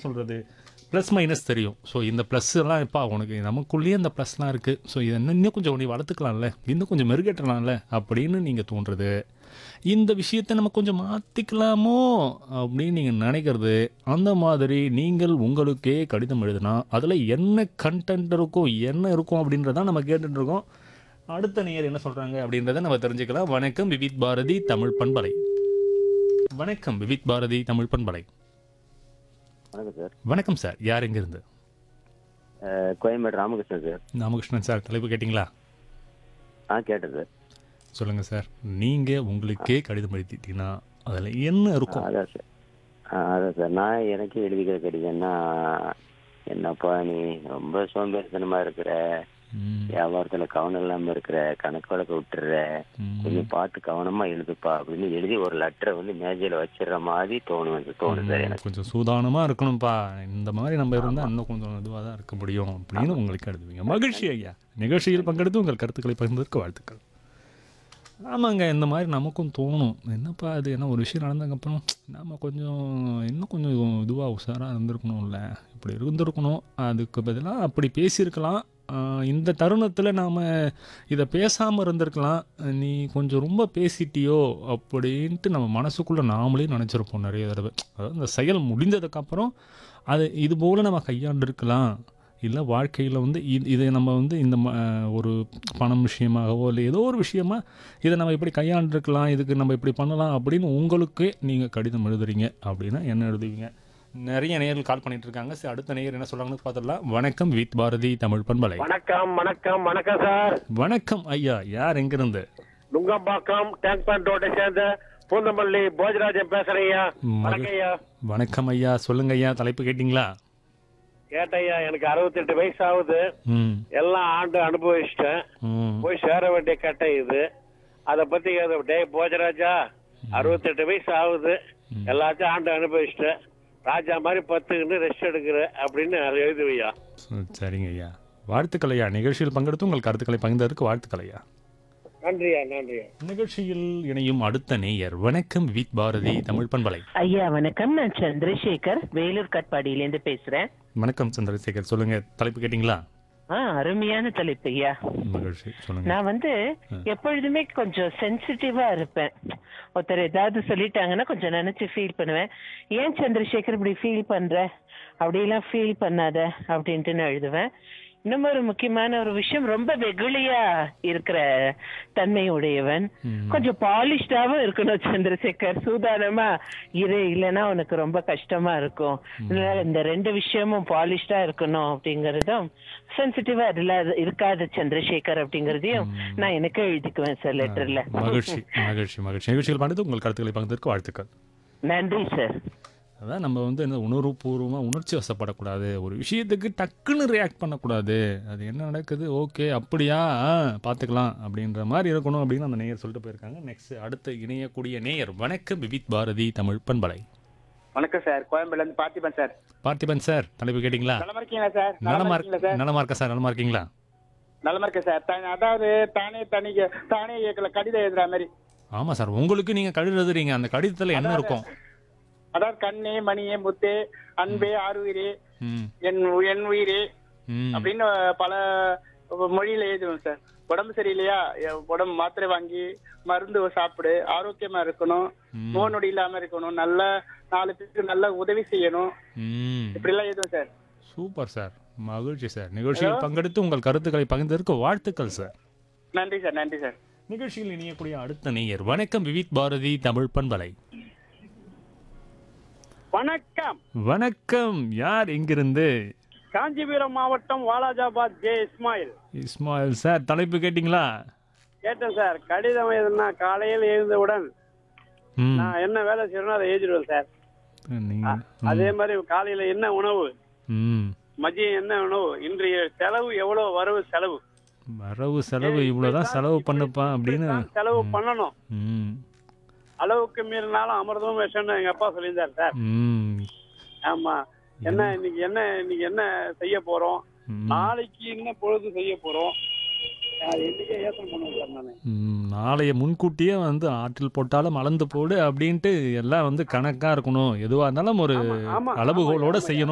சொல்கிறது, plus minus தெரியும். So இந்த ப்ளஸ் எல்லாம் எப்பா உனக்கு நமக்குள்ளேயே அந்த ப்ளஸ்லாம் இருக்குது. ஸோ இதை இன்னும் கொஞ்சம் நீ வளர்த்துக்கலாம்ல, இன்னும் கொஞ்சம் மெருகேற்றலாம்ல அப்படின்னு நீங்கள் தோன்றுறது. இந்த விஷயத்தை நம்ம கொஞ்சம் மாற்றிக்கலாமோ அப்படின்னு நீங்கள் நினைக்கிறது. அந்த மாதிரி நீங்கள் உங்களுக்கே கடிதம் எழுதுனா அதில் என்ன கண்டென்ட் இருக்கும், என்ன இருக்கும் அப்படின்றதான் நம்ம கேட்டுட்டு இருக்கோம். அடுத்த நேயர் என்ன சொல்கிறாங்க அப்படின்றத நம்ம தெரிஞ்சுக்கலாம். வணக்கம் விவித் பாரதி தமிழ் பண்பலை. வணக்கம் விவித் பாரதி தமிழ் பண்பலை. வணக்கம் சார். வணக்கம் சார், யார் எங்கிருந்து? கோயம்பேடு ராமகிருஷ்ணன் சார். ராமகிருஷ்ணன் சார், தலைப்பு கேட்டிங்களா? கேட்டேன் சார். சொல்லுங்கள் சார், நீங்கள் உங்களுக்கே கடிதம் எழுதிட்டீங்கன்னா அதில் என்ன இருக்கும்? அதான் சார். அதான் சார், நான் எனக்கே எழுதிக்கிற கடிதம்னா, என்னப்பா நீ ரொம்ப சோம்பேறித்தனமா இருக்கிற, வியாபாரத்தில் கவனம் இல்லாமல் இருக்கிற, கணக்கு வழக்க விட்டுற, கொஞ்சம் பார்த்து கவனமாக எழுதுப்பா அப்படின்னு எழுதி ஒரு லெட்டரை மேஜையில் வச்சிடுற மாதிரி தோணுது சார் எனக்கு. கொஞ்சம் சூதானமாக இருக்கணும்ப்பா, இந்த மாதிரி நம்ம இருந்தால் இன்னும் கொஞ்சம் இதுவாக தான் இருக்க முடியும் அப்படின்னு உங்களுக்கு எழுதுவீங்க. மகிழ்ச்சி ஐயா, நிகழ்ச்சியில் பங்கெடுத்து உங்கள் கருத்துக்களை பகிர்ந்ததற்கு வாழ்த்துக்கள். ஆமாங்க, இந்த மாதிரி நமக்கும் தோணும், என்னப்பா அது என்ன ஒரு விஷயம் நடந்ததுக்கப்புறம் நம்ம கொஞ்சம் இன்னும் கொஞ்சம் இதுவாக உஷாராக இருந்திருக்கணும்ல, இப்படி இருந்திருக்கணும், அதுக்கு பதிலாக அப்படி பேசியிருக்கலாம், இந்த தருணத்தில் நாம் இதை பேசாமல் இருந்திருக்கலாம், நீ கொஞ்சம் ரொம்ப பேசிட்டியோ அப்படின்ட்டு நம்ம மனசுக்குள்ளே நாமளே நினச்சிருப்போம் நிறைய தடவை. அதாவது இந்த செயல் முடிந்ததுக்கப்புறம் அது இது போல் நம்ம கையாண்டிருக்கலாம், இல்லை வாழ்க்கையில் இதை நம்ம இந்த ஒரு பணம் விஷயமாகவோ இல்லை ஏதோ ஒரு விஷயமா இதை நம்ம இப்படி கையாண்டிருக்கலாம், இதுக்கு நம்ம இப்படி பண்ணலாம் அப்படின்னு உங்களுக்கே நீங்கள் கடிதம் எழுதுறீங்க அப்படின்னா என்ன எழுதுவீங்க? நிறைய நேயர்கள் கால் பண்ணிட்டு இருக்காங்க. சரி, அடுத்த நேயர் என்ன சொல்றாங்கன்னு பார்த்துடலாம். வணக்கம் வித் பாரதி தமிழ் பண்பலை. வணக்கம் வணக்கம் வணக்கம் சார். வணக்கம் ஐயா, யார் எங்கிருந்து? நுங்கம்பாக்கம் டேங்க் பேண்ட் ரோட்டை சேர்ந்த பூந்தமல்லி போஜராஜன் பேசுறேன் ஐயா. வணக்கம் ஐயா. வணக்கம் ஐயா, சொல்லுங்க ஐயா, தலைப்பு கேட்டீங்களா? கேட்டையா, எனக்கு 68 வயசு ஆகுது. எல்லாம் ஆண்டு அனுபவிச்சிட்டேன். போய் சேர வேண்டிய கட்டை இது. அதை பத்தி டே போஜராஜா, 68 வயசு ஆகுது, எல்லாத்தையும் ஆண்டு அனுபவிச்சிட்டேன், ராஜா மாதிரி 10 ரெஸ்ட் எடுக்கிற அப்படின்னு எழுதுவையா. சரிங்க ஐயா, வாழ்த்துக்கள் ஐயா. நிகழ்ச்சியில் பங்கெடுத்து உங்கள் கருத்துக்களை பகிர்ந்ததற்கு வாழ்த்துக்கள் ஐயா. நன்றியா நன்றியா. நிகழ்ச்சியில் இணையும் அடுத்த நேயர். வணக்கம் வித் பாரதி தமிழ் பண்பலை. ஐயா வணக்கம், நான் சந்திரசேகர் வேலூர் கட்பாடியிலேருந்து பேசுறேன். வணக்கம் சந்திரசேகர், சொல்லுங்க, தலைப்பு கேட்டீங்களா? அருமையான தலைப்பு ஐயா. மகிழ்ச்சி, சொல்லுங்க. நான் எப்பொழுதுமே கொஞ்சம் சென்சிட்டிவா இருப்பேன். ஒருத்தர் ஏதாவது சொல்லிட்டாங்கன்னா கொஞ்சம் நினைச்சு ஃபீல் பண்ணுவேன். ஏன் சந்திரசேகர் இப்படி ஃபீல் பண்ற, அப்படியெல்லாம் ஃபீல் பண்ணாத அப்படின்ட்டு நான் எழுதுவேன். இன்னும் ஒரு முக்கியமான ஒரு விஷயம், ரொம்ப வெகுளியா இருக்கிற தன்மை உடையவன், கொஞ்சம் பாலிஷ்டாவும் இருக்கணும் சந்திரசேகர். சூதானமா இரு, இல்லைன்னா உனக்கு ரொம்ப கஷ்டமா இருக்கும். இந்த 2 விஷயமும் பாலிஷ்டா இருக்கணும் அப்படிங்கறதும், சென்சிட்டிவா இருக்காது சந்திரசேகர் அப்படிங்கறதையும் நான் எனக்கு எழுதிக்குவேன் சார் லெட்டர்ல. மகிழ்ச்சி மகிழ்ச்சி மகிழ்ச்சி. நிகழ்ச்சிகள் பண்ணது உங்கள் கருத்துக்களை பகிர்ந்ததற்கு வாழ்த்துக்கள். நன்றி சார். அதான் நம்ம என்ன உணர்வுபூர்வமாக உணர்ச்சி வசப்படக்கூடாது, ஒரு விஷயத்துக்கு டக்குன்னு ரியாக்ட் பண்ணக்கூடாது, அது என்ன நடக்குது ஓகே அப்படியா பார்த்துக்கலாம் அப்படின்ற மாதிரி இருக்கணும் அப்படின்னு அந்த நேயர் சொல்லிட்டு போயிருக்காங்க. நெக்ஸ்ட் அடுத்த இணையக்கூடிய நேயர். வணக்கம் விவித் பாரதி தமிழ் பண்பலை. வணக்கம் sir, கோயம்பேடுலேருந்து Parthiban sir. Parthiban sir, தலைப்பு கேட்டிங்களா? நலமா இருக்கீங்களா சார்? நலமா இருக்கா சார்? நலமா இருக்கீங்களா? நலமா இருக்கேன் சார். அதாவது தானே இயக்கல கடிதம் எழுதுற மாதிரி. ஆமாம் சார், உங்களுக்கு நீங்கள் கடிதம் எழுதுறீங்க, அந்த கடிதத்தில் என்ன இருக்கும்? அதாவது கண்ணே மணியே முத்தே அன்பே ஆறுயிரே என் உயிரே அப்படின்னு பல மொழியில எழுதுவோம் சார். உடம்பு சரியில்லையா, உடம்பு மாத்திரை வாங்கி மருந்து சாப்பிடு, ஆரோக்கியமா இருக்கணும், நோய் நொடி இல்லாம இருக்கணும், நல்ல 4 பேருக்கு நல்ல உதவி செய்யணும், இப்படி எல்லாம் எழுதுவோம் சார். சூப்பர் சார், மகிழ்ச்சி சார். நிகழ்ச்சியில் பங்கெடுத்து உங்கள் கருத்துக்களை பகிர்ந்ததற்கு வாழ்த்துக்கள் சார். நன்றி சார். நன்றி சார். நிகழ்ச்சியில் இணையக்கூடிய அடுத்த நேயர். வணக்கம் விவித் பாரதி தமிழ் பண்பலை. வணக்கம். வணக்கம், யார் எங்கிருந்து? காஞ்சிபுரம் மாவட்டம் வாலாஜாபாத் ஜே இஸ்மாயில். இஸ்மாயில் சார், தலைப்பு கேட்டீங்களா? கேட்டேன் சார். கடிதம் எழுதுனா காலையில் எழுந்தவுடன் நான் என்ன வேலை செய்யணும் அதை எழுதிடுவேன் சார். அதே மாதிரி காலையில என்ன உணவு, மதியம் என்ன உணவு, இன்றைய செலவு எவ்வளவு, வரவு செலவு இவ்வளவுதான் செலவு பண்ணப்பா அப்படின்னு செலவு பண்ணணும். அளவுக்கு மீறினாலும் அமிர்தமும் விஷம்னு எங்க அப்பா சொல்லியிருந்தார் சார். ஆமா. இன்னைக்கு என்ன செய்ய போறோம், நாளைக்கு என்ன பொழுது செய்ய போறோம், நாளைய முன்கூட்டியே ஆற்றில் போட்டாலும் அளந்து போடு அப்படின்ட்டு எல்லாம் கணக்கா இருக்கணும். எதுவா இருந்தாலும் ஒரு அளவுகோலோட செய்யணும்.